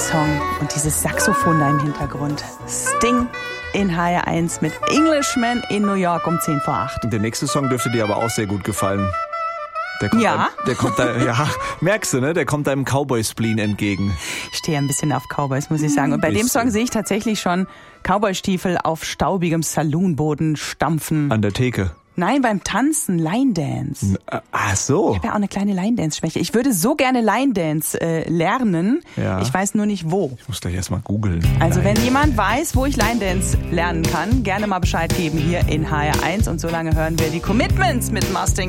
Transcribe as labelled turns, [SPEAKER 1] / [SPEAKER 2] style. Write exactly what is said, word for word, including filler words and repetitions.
[SPEAKER 1] Song und dieses Saxophon da im Hintergrund. Sting in H R eins mit Englishman in New York um zehn vor acht.
[SPEAKER 2] Der nächste Song dürfte dir aber auch sehr gut gefallen. Der kommt
[SPEAKER 1] Ja.
[SPEAKER 2] Einem, der kommt da, ja, merkst du, ne? Der kommt deinem Cowboy-Spleen entgegen.
[SPEAKER 1] Ich stehe ein bisschen auf Cowboys, muss ich sagen. Und bei dem Song sehe ich tatsächlich schon Cowboystiefel auf staubigem Saloonboden stampfen.
[SPEAKER 2] An der Theke.
[SPEAKER 1] Nein, beim Tanzen, Line Dance.
[SPEAKER 2] Ach so.
[SPEAKER 1] Ich habe ja auch eine kleine Line Dance Schwäche. Ich würde so gerne Line Dance äh, lernen.
[SPEAKER 2] Ja.
[SPEAKER 1] Ich weiß nur nicht wo.
[SPEAKER 2] Ich muss gleich erstmal googeln.
[SPEAKER 1] Also
[SPEAKER 2] Nein.
[SPEAKER 1] wenn jemand weiß, wo ich Line Dance lernen kann, gerne mal Bescheid geben hier in H R eins. Und solange hören wir die Commitments mit Mustang